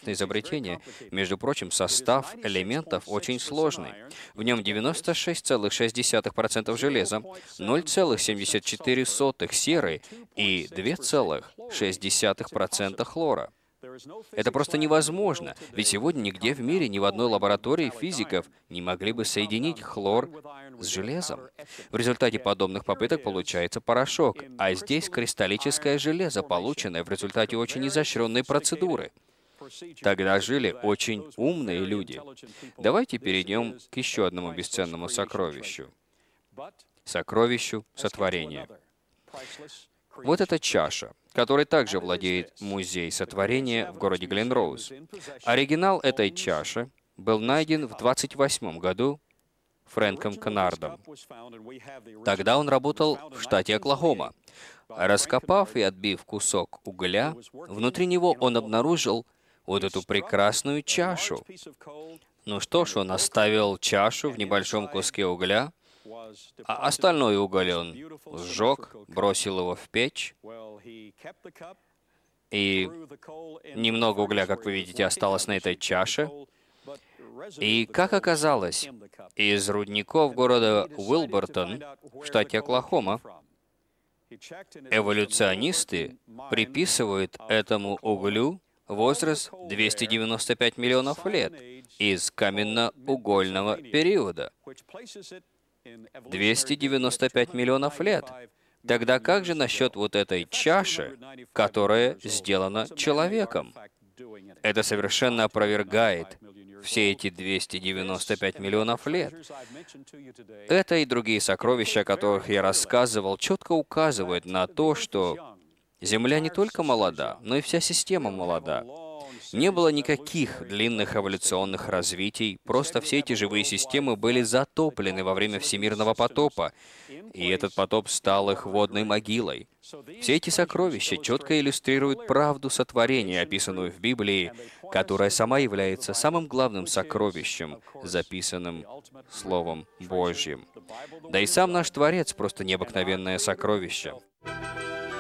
чудесное изобретение. Между прочим, состав элементов очень сложный. В нем 96,6% железа, 0,74 серы и 2,6% хлора. Это просто невозможно, ведь сегодня нигде в мире, ни в одной лаборатории физиков не могли бы соединить хлор с железом. В результате подобных попыток получается порошок, а здесь кристаллическое железо, полученное в результате очень изощренной процедуры. Тогда жили очень умные люди. Давайте перейдем к еще одному бесценному сокровищу. Сокровищу сотворения. Вот эта чаша, которой также владеет музей сотворения в городе Гленроуз. Оригинал этой чаши был найден в 28 году Фрэнком Каннардом. Тогда он работал в штате Оклахома. Раскопав и отбив кусок угля, внутри него он обнаружил вот эту прекрасную чашу. Ну что ж, он оставил чашу в небольшом куске угля, а остальной уголь он сжег, бросил его в печь, и немного угля, как вы видите, осталось на этой чаше. И, как оказалось, из рудников города Уилбертон в штате Оклахома эволюционисты приписывают этому углю возраст 295 миллионов лет из каменно-угольного периода. 295 миллионов лет. Тогда как же насчет вот этой чаши, которая сделана человеком? Это совершенно опровергает все эти 295 миллионов лет. Это и другие сокровища, о которых я рассказывал, четко указывают на то, что Земля не только молода, но и вся система молода. Не было никаких длинных эволюционных развитий, просто все эти живые системы были затоплены во время всемирного потопа, и этот потоп стал их водной могилой. Все эти сокровища четко иллюстрируют правду сотворения, описанную в Библии, которая сама является самым главным сокровищем, записанным Словом Божьим. Да и сам наш Творец просто необыкновенное сокровище.